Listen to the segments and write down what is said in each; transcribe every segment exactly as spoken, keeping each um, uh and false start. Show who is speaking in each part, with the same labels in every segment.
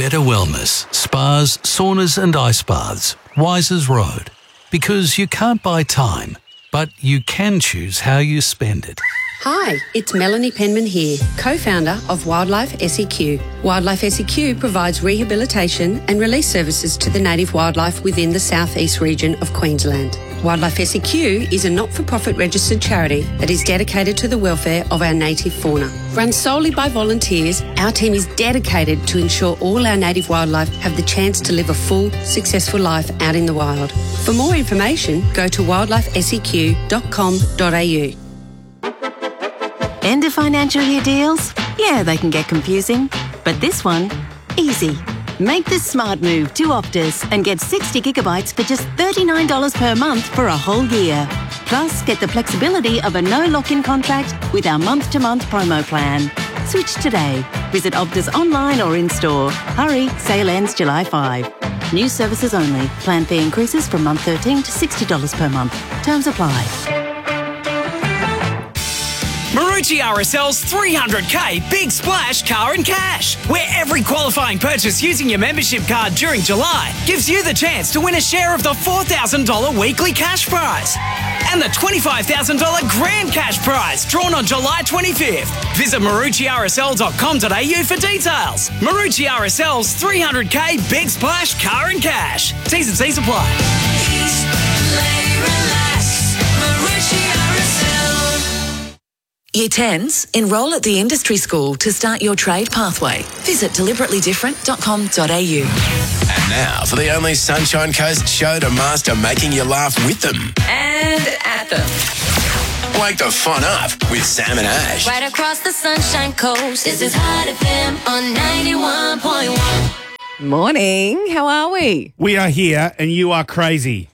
Speaker 1: better wellness, spas, saunas and ice baths. Wisers Road. Because you can't buy time, but you can choose how you spend it.
Speaker 2: Hi, it's Melanie Penman here, co-founder of Wildlife S E Q. Wildlife S E Q provides rehabilitation and release services to the native wildlife within the southeast region of Queensland. Wildlife S E Q is a not-for-profit registered charity that is dedicated to the welfare of our native fauna. Run solely by volunteers, our team is dedicated to ensure all our native wildlife have the chance to live a full, successful life out in the wild. For more information, go to wildlife s e q dot com dot a u.
Speaker 3: End of financial year deals? Yeah, they can get confusing. But this one, easy. Make the smart move to Optus and get sixty gigabytes for just thirty-nine dollars per month for a whole year. Plus, get the flexibility of a no lock-in contract with our month-to-month promo plan. Switch today. Visit Optus online or in-store. Hurry, sale ends July fifth. New services only. Plan fee increases from month thirteen to sixty dollars per month. Terms apply.
Speaker 4: Marucci R S L's three hundred K Big Splash Car and Cash, where every qualifying purchase using your membership card during July gives you the chance to win a share of the four thousand dollars weekly cash prize and the twenty-five thousand dollars grand cash prize drawn on July twenty-fifth. Visit marucci r s l dot com dot a u for details. Marucci R S L's three hundred K Big Splash Car and Cash. T's and C's apply.
Speaker 5: East, play, relax. Marucci R S L. Year tens, enrol at the industry school to start your trade pathway. Visit deliberately different dot com dot a u.
Speaker 6: And now for the only Sunshine Coast show to master making you laugh with them.
Speaker 5: And at them.
Speaker 6: Wake the fun up with Sam and Ash.
Speaker 7: Right across the Sunshine Coast, this is Hot F M on ninety-one point one.
Speaker 8: Morning, how are we?
Speaker 9: We are here and you are crazy.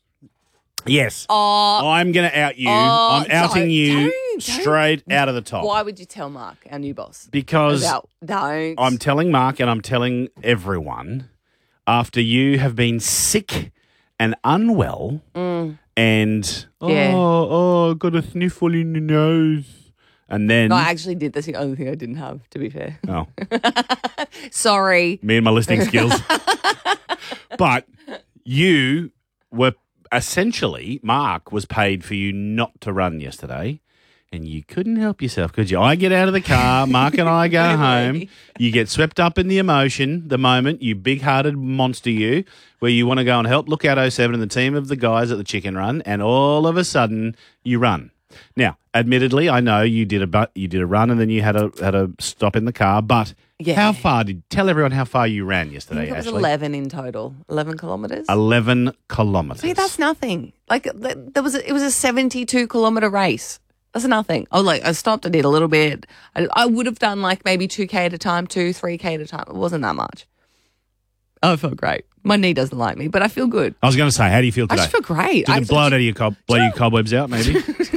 Speaker 9: Yes.
Speaker 8: Oh,
Speaker 9: I'm going to out you.
Speaker 8: oh,
Speaker 9: I'm outing
Speaker 8: don't,
Speaker 9: you
Speaker 8: don't, don't.
Speaker 9: straight out of the top.
Speaker 8: Why would you tell Mark, our new boss?
Speaker 9: Because
Speaker 8: About, don't.
Speaker 9: I'm telling Mark and I'm telling everyone after you have been sick and unwell
Speaker 8: Mm.
Speaker 9: and,
Speaker 8: Yeah.
Speaker 9: oh, oh, got a sniffle in the nose. And then,
Speaker 8: No, I actually did. That's the only thing I didn't have, to be fair.
Speaker 9: oh,
Speaker 8: Sorry.
Speaker 9: me and my listening skills. But you were essentially, Mark was paid for you not to run yesterday, and you couldn't help yourself, could you? I get out of the car, Mark and I go home. You get swept up in the emotion, the moment, you big-hearted monster you, where you want to go and help Look Out oh seven and the team of the guys at the chicken run, and all of a sudden you run. Now, admittedly, I know you did a bu- you did a run and then you had a had a stop in the car, but
Speaker 8: Yeah.
Speaker 9: how far did tell everyone how far you ran
Speaker 8: I
Speaker 9: yesterday,
Speaker 8: think it was
Speaker 9: Ashley?
Speaker 8: eleven in total. eleven kilometres.
Speaker 9: Eleven kilometres.
Speaker 8: See, that's nothing. Like, th- there was a, it was a seventy-two kilometre race. That's nothing. Oh, like, I stopped, I did a little bit. I, I would have done, like, maybe two K at a time, two, three K at a time. It wasn't that much. Oh, I felt great. My knee doesn't like me, but I feel good.
Speaker 9: I was going to say, how do you feel
Speaker 8: I
Speaker 9: today?
Speaker 8: just feel great.
Speaker 9: Did
Speaker 8: I,
Speaker 9: it blow it out of your cob- blow your cobwebs out, maybe?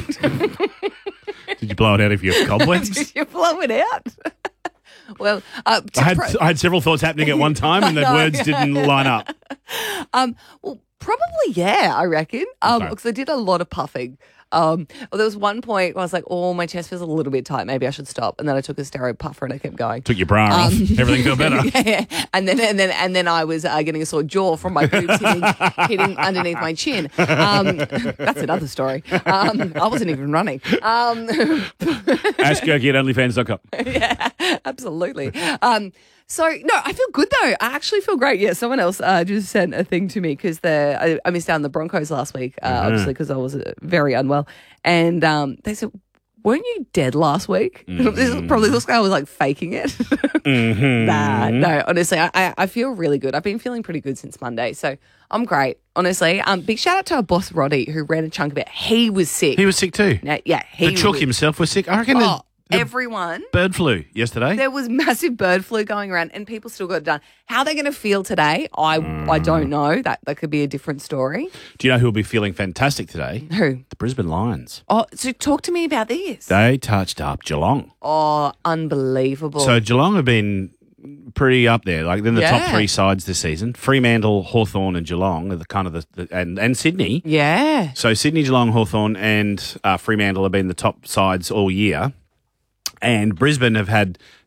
Speaker 9: Did you blow it out of your cobwebs?
Speaker 8: Did you blow it out? Well, uh,
Speaker 9: I had
Speaker 8: pro-
Speaker 9: I had several thoughts happening at one time, and the
Speaker 8: I know.
Speaker 9: words didn't line up.
Speaker 8: Um, well, probably yeah, I reckon. Um,
Speaker 9: Okay.
Speaker 8: because I did a lot of puffing. Um, well, there was one point where I was like, "Oh, my chest feels a little bit tight. Maybe I should stop." And then I took a steroid puffer and I kept going.
Speaker 9: Took your bra off. Everything felt better.
Speaker 8: yeah, and then and then and then I was uh, getting a sore jaw from my boobs hitting, hitting underneath my chin. Um, that's another story. Um, I wasn't even running. Um,
Speaker 9: Ask Gurky at only fans dot com.
Speaker 8: yeah, absolutely. Um, so no, I feel good though. I actually feel great. Yeah, someone else uh, just sent a thing to me because the I, I missed out on the Broncos last week, uh,
Speaker 9: Mm-hmm.
Speaker 8: obviously because I was uh, very unwell, and um, they said, "Weren't you dead last week?"
Speaker 9: Mm-hmm.
Speaker 8: This is probably looks like I was like faking it.
Speaker 9: Mm-hmm.
Speaker 8: Nah, no, honestly, I, I I feel really good. I've been feeling pretty good since Monday, so I'm great. Honestly, um, big shout out to our boss Roddy who ran a chunk of it. He was sick.
Speaker 9: He was sick too.
Speaker 8: Now, yeah, he
Speaker 9: The chook
Speaker 8: was,
Speaker 9: himself was sick. I reckon
Speaker 8: Oh,
Speaker 9: the, the
Speaker 8: everyone.
Speaker 9: bird flu yesterday.
Speaker 8: There was massive bird flu going around, and people still got it done. How they're going to feel today, I I don't know. That that could be a different story.
Speaker 9: Do you know who will be feeling fantastic today?
Speaker 8: Who?
Speaker 9: The Brisbane Lions.
Speaker 8: Oh, so talk to me about this.
Speaker 9: They touched up Geelong.
Speaker 8: Oh, unbelievable.
Speaker 9: So Geelong have been pretty up there, like in the top
Speaker 8: Yeah.
Speaker 9: three sides this season. Fremantle, Hawthorn and Geelong are the kind of the, the and, and Sydney.
Speaker 8: yeah.
Speaker 9: So Sydney, Geelong, Hawthorn and uh, Fremantle have been the top sides all year. And Brisbane have had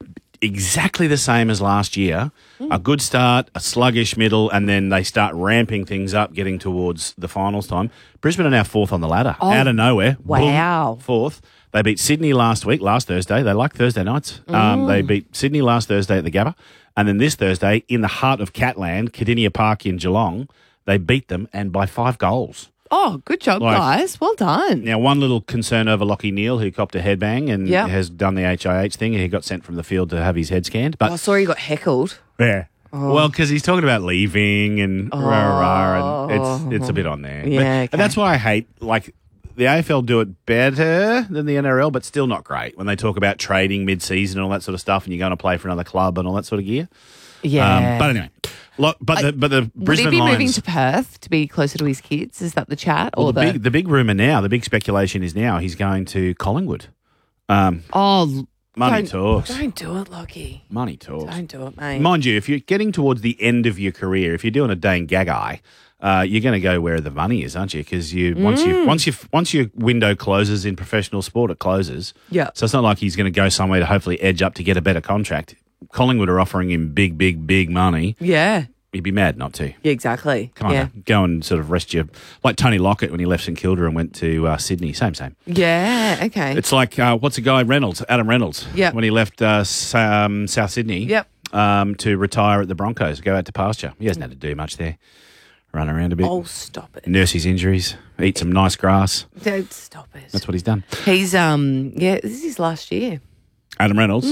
Speaker 9: exactly the same as last year. A good start, a sluggish middle, and then they start ramping things up, getting towards the finals time. Brisbane are now fourth on the ladder,
Speaker 8: Oh,
Speaker 9: out of nowhere.
Speaker 8: wow.
Speaker 9: Boom, fourth. They beat Sydney last week, last Thursday. They like Thursday nights. Um, they beat Sydney last Thursday at the Gabba. And then this Thursday, in the heart of Catland, Cardinia Park in Geelong, they beat them, and by five goals.
Speaker 8: Oh, good job,
Speaker 9: Like-
Speaker 8: guys. Well done.
Speaker 9: Now, one little concern over Lockie Neal, who copped a headbang and
Speaker 8: Yep.
Speaker 9: has done the H I H thing, and he got sent from the field to have his head scanned. But
Speaker 8: I saw you got heckled.
Speaker 9: yeah. Well, because he's talking about leaving and rah, rah, and it's it's a bit on there. But-
Speaker 8: Yeah,
Speaker 9: and
Speaker 8: okay.
Speaker 9: that's why I hate, like, the A F L do it better than the N R L, but still not great when they talk about trading mid-season and all that sort of stuff, and you're going to play for another club and all that sort of gear.
Speaker 8: Yeah.
Speaker 9: Um, but anyway, lo- but the but the
Speaker 8: Would he
Speaker 9: Brisbane
Speaker 8: be
Speaker 9: Lions.
Speaker 8: moving to Perth to be closer to his kids? Is that the chat?
Speaker 9: well,
Speaker 8: or
Speaker 9: the, big the big rumor now, the big speculation is now he's going to Collingwood. Um,
Speaker 8: Oh,
Speaker 9: money
Speaker 8: don't,
Speaker 9: talks.
Speaker 8: Don't do it, Lockie.
Speaker 9: Money talks.
Speaker 8: Don't do it, mate.
Speaker 9: Mind you, if you're getting towards the end of your career, if you're doing a Dane Gagai, uh, you're going to go where the money is, aren't you? Because you once
Speaker 8: Mm.
Speaker 9: you once you once your window closes in professional sport, it closes.
Speaker 8: Yeah.
Speaker 9: So it's not like he's going to go somewhere to hopefully edge up to get a better contract. Collingwood are offering him big, big, big money.
Speaker 8: Yeah.
Speaker 9: He'd be mad not to.
Speaker 8: Yeah, exactly.
Speaker 9: Come on,
Speaker 8: yeah.
Speaker 9: now. Go and sort of rest your like Tony Lockett when he left St Kilda and went to uh, Sydney. Same, same.
Speaker 8: Yeah, okay.
Speaker 9: It's like uh, what's a guy Reynolds, Adam Reynolds.
Speaker 8: Yeah.
Speaker 9: When he left uh, S- um, South Sydney.
Speaker 8: Yep.
Speaker 9: Um, to retire at the Broncos, go out to pasture. He hasn't had to do much there. Run around a bit,
Speaker 8: Oh, stop it.
Speaker 9: nurse his injuries, eat some nice grass.
Speaker 8: Don't stop it.
Speaker 9: That's what he's done.
Speaker 8: He's, um, yeah, this is his last year.
Speaker 9: Adam Reynolds,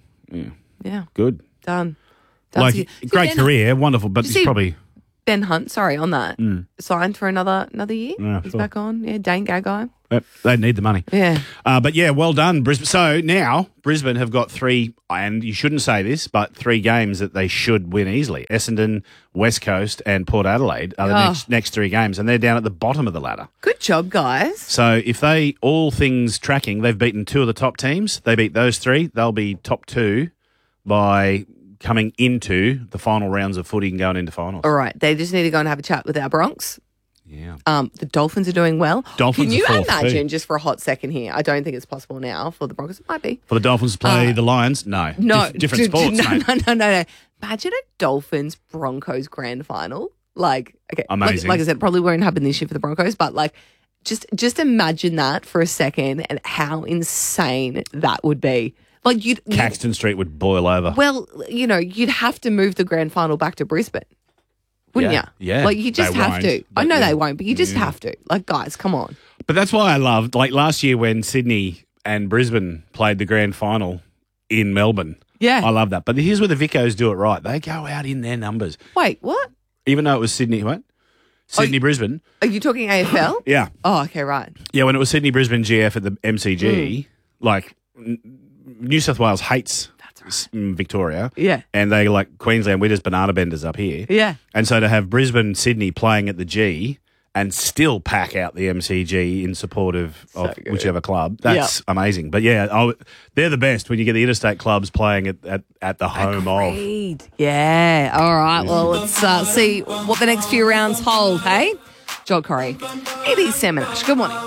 Speaker 8: Yeah,
Speaker 9: good.
Speaker 8: done. done.
Speaker 9: Like
Speaker 8: See,
Speaker 9: great
Speaker 8: Ben,
Speaker 9: career, wonderful, but
Speaker 8: you
Speaker 9: he's
Speaker 8: see-
Speaker 9: probably
Speaker 8: Ben Hunt, sorry, on that. Signed for another another year.
Speaker 9: Yeah,
Speaker 8: He's
Speaker 9: sure.
Speaker 8: back on. Yeah, Dane Gagai.
Speaker 9: uh, they need the money.
Speaker 8: Yeah.
Speaker 9: Uh, but yeah, well done, Brisbane. So now Brisbane have got three, and you shouldn't say this, but three games that they should win easily. Essendon, West Coast, and Port Adelaide are the
Speaker 8: Oh.
Speaker 9: next, next three games, and they're down at the bottom of the ladder.
Speaker 8: Good job, guys.
Speaker 9: So if they, all things tracking, they've beaten two of the top teams. They beat those three. They'll be top two by coming into the final rounds of footy and going into finals.
Speaker 8: All right, they just need to go and have a chat with our Bronx.
Speaker 9: Yeah.
Speaker 8: Um, the Dolphins are doing well.
Speaker 9: Dolphins
Speaker 8: Can you
Speaker 9: are fourth
Speaker 8: imagine,
Speaker 9: too.
Speaker 8: just for a hot second here? I don't think it's possible now for the Broncos. It might be.
Speaker 9: For the Dolphins to play the Lions? No.
Speaker 8: Uh, No,
Speaker 9: Dif- different
Speaker 8: d- d-
Speaker 9: sports,
Speaker 8: no,
Speaker 9: mate.
Speaker 8: no, no, no, no. Imagine a Dolphins Broncos grand final. Like, okay, like-
Speaker 9: Amazing.
Speaker 8: Like, I said, probably won't happen this year for the Broncos, but like, just just imagine that for a second and how insane that would be. Like, you'd, you'd
Speaker 9: Caxton Street would boil over.
Speaker 8: well, you know, you'd have to move the grand final back to Brisbane, wouldn't
Speaker 9: Yeah,
Speaker 8: you?
Speaker 9: yeah.
Speaker 8: Like, you just
Speaker 9: They
Speaker 8: have
Speaker 9: won't,
Speaker 8: to. I
Speaker 9: but
Speaker 8: know
Speaker 9: yeah.
Speaker 8: they won't, but you just have to. Like, guys, come on.
Speaker 9: But that's why I loved, like last year when Sydney and Brisbane played the grand final in Melbourne.
Speaker 8: Yeah.
Speaker 9: I love that. But here's where the Vicos do it right. They go out in their numbers.
Speaker 8: Wait, what?
Speaker 9: Even though it was Sydney, what? Sydney, Brisbane.
Speaker 8: Are you talking A F L?
Speaker 9: Yeah.
Speaker 8: Oh, okay, right.
Speaker 9: Yeah, when it was Sydney, Brisbane, G F at the M C G,
Speaker 8: Mm.
Speaker 9: like n- New South Wales hates s- mm, Victoria.
Speaker 8: Yeah.
Speaker 9: And they like Queensland, we're just banana benders up here.
Speaker 8: Yeah.
Speaker 9: And so to have Brisbane, Sydney playing at the G and still pack out the M C G in support of, of
Speaker 8: good.
Speaker 9: whichever club, that's amazing. But yeah, I, they're the best when you get the interstate clubs playing at, at, at the home of.
Speaker 8: Agreed. Yeah. All right. Well, let's uh, see what the next few rounds hold, hey? Joel Corey. It is Sam and Ash. Good morning.